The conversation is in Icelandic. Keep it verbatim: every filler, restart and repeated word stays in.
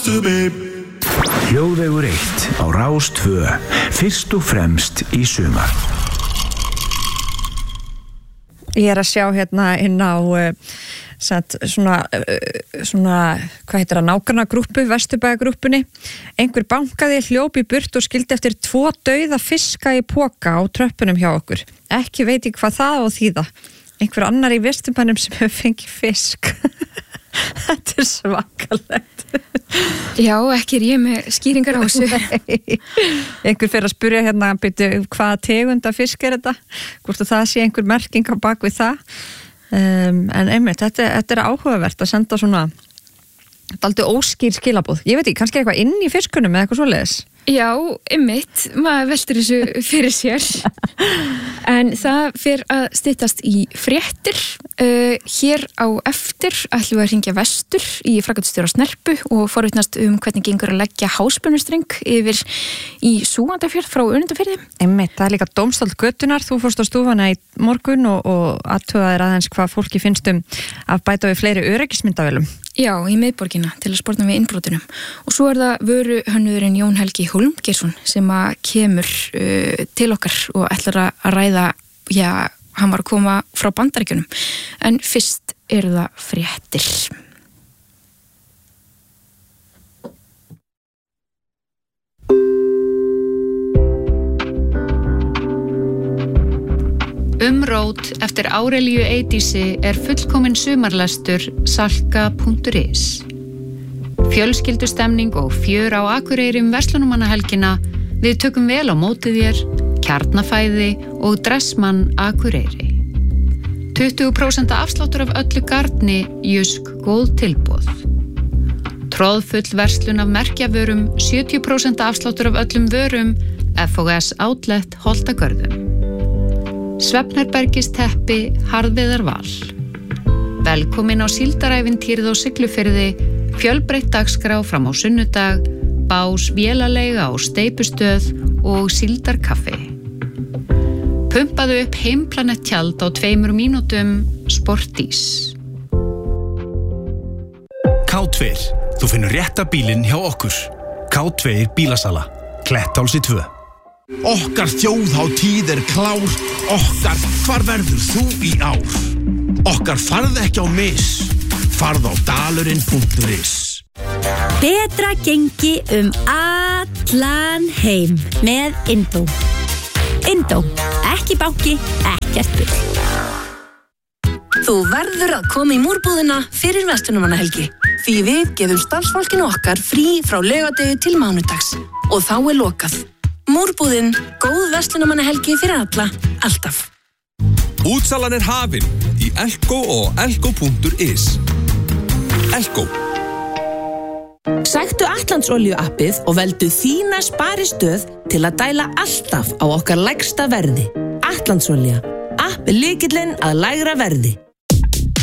bestu, babe. Hljóðvegur eitt á Rás tvö, fyrst og fremst í sumar. Ég er að sjá hérna inn á uh, satt, svona, uh, svona, hvað heitir það, nágrannagrúppu, Vesturbæjargrúppunni. Einhver bankaði, hljóp í burt og skildi eftir tvo dauða fiska í poka á tröppunum hjá okkur. Ekki veit ég hvað það á þýða. Einhver annar í Vesturbænum sem hefur fengið fisk. Þetta er svakalegt. Já, ekki er ég með skýringar á þessu. Einhver fyrir að spyrja hérna byrju, hvaða tegunda fisk er þetta, hvort það sé einhver merking á bak við það. um, en einmitt, þetta, þetta er áhugavert að senda svona dálítið óskýr skilaboð. Ég veit ekki, kannski er eitthvað inn í fiskunum eða eitthvað svoleiðis. Já, einmitt, maður veltur þessu fyrir sér. En það fer að styttast í fréttir. Uh, hér á eftir ætlum við að hringja vestur í framkvæmdastjóra Snerpu og forvitnast um hvernig gengur að leggja háspennustrenг yfir í Súgandafjörð frá Önundarfirði. Einmitt, það er líka dómstóll götunnar. Þú fórst á stúfana í morgun og, og athugaðir aðeins hvað fólki finnst um að bæta við fleiri öryggismyndavélum. Já, í miðborgina til að sporna við innbrotunum. Og svo er það vöruhönnuðurinn Jón Helgi Hólmgeirsson sem að kemur uh, til okkar og ætlar að ræða, já, hann var að koma frá Bandaríkjunum. En fyrst eru það fréttir. Umrót eftir Árelíu Eydísi er fullkomin sumarlestur salka punktur is. Fjölskyldustemning og fjör á Akureyri um verslunarmannahelgina. Við tökum vel á móti þér, Kjarnafæði og Dressmann Akureyri. tuttugu prósent afsláttur af öllu garni, Jusk góð tilboð. Tróðfull verslun af merkjavörum, sjötíu prósent afsláttur af öllum vörum, F O S Outlet Holtagörðum. Svefnherbergis teppi, Harðviðar Val. Velkomin á síldarævintýrið á Siglufirði, fjölbreytt dagskrá fram á sunnudag, bás vélaleiga á Steipustöð og síldarkaffi. Pumpaðu upp Heimplanet tjald á tveimur mínútum, Sportís. K tvö, þú finnur rétta bílinn hjá okkur. K tvö bílasala, Kletthálsi tvö. Okkar þjóðhátíð er klár. Okkar, hvar verður þú í ár? Okkar farð ekki á mis. Farð á dalurinn punktur is. Betra gengi um allan heim með Indó. Indó, ekki banki, ekkert bull. Þú verður að koma í múrbúðina fyrir verslunarmannahelgi. Því við gefum starfsfólkinu okkar frí frá laugardegi til mánudags. Og þá er lokað. Múrbúðin, góð verslunarmannahelgi fyrir alla, alltaf. Útsalan er hafin í Elko og elko punktur is. Elko. Sæktu Atlandsolíu appið og veldu þína sparistöð til að dæla alltaf á okkar lægsta verði. Atlandsolía, app lykillinn að lægra verði.